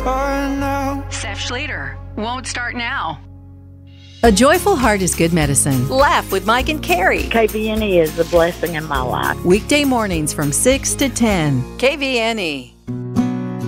start now. Seth Schlueter, won't start now. A joyful heart is good medicine. Laugh with Mike and Carrie. KVNE is a blessing in my life. Weekday mornings from 6 to 10. KVNE.